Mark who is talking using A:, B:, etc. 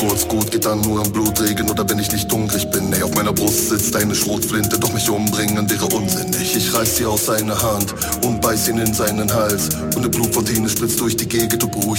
A: Kurz gut geht dann nur im Blutregen oder wenn ich nicht hungrig bin. Ey, auf meiner Brust sitzt eine Schrotflinte, doch mich umbringen wäre unsinnig. Ich reiß sie aus seiner Hand und beiß ihn in seinen Hals. Und eine Blutfontäne spritzt durch die Gegend und beruhigt